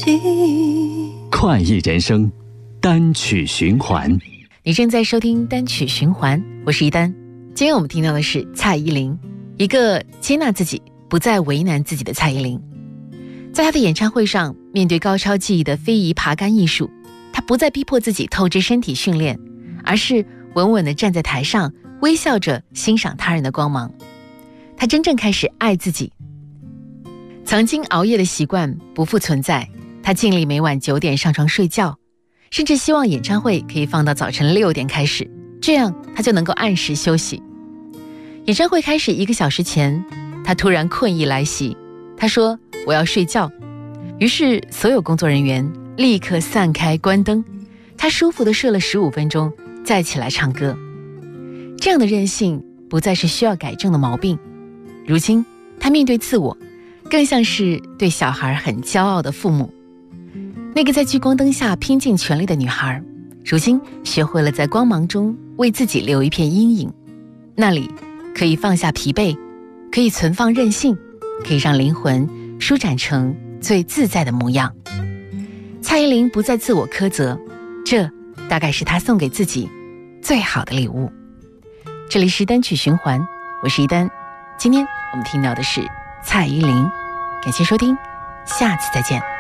起。 快意人生单曲循环， 你正在收听单曲循环，我是一丹。今天我们听到的是蔡依林，一个接纳自己不再为难自己的蔡依林。在她的演唱会上，面对高超技艺的非遗爬杆艺术，她不再逼迫自己透支身体训练，而是稳稳地站在台上，微笑着欣赏他人的光芒。她真正开始爱自己。曾经熬夜的习惯不复存在，她尽力每晚9点上床睡觉，甚至希望演唱会可以放到早晨6点开始，这样她就能够按时休息。演唱会开始1个小时前，她突然困意来袭，她说我要睡觉。于是所有工作人员立刻散开关灯，她舒服地睡了15分钟，再起来唱歌。这样的任性不再是需要改正的毛病，如今她面对自我，更像是对小孩很骄傲的父母。那个在聚光灯下拼尽全力的女孩，如今学会了在光芒中为自己留一片阴影，那里可以放下疲惫，可以存放任性，可以让灵魂舒展成最自在的模样。蔡依林不再自我苛责，这大概是她送给自己最好的礼物。这里是单曲循环，我是一丹。今天我们听到的是蔡依林，感谢收听，下次再见。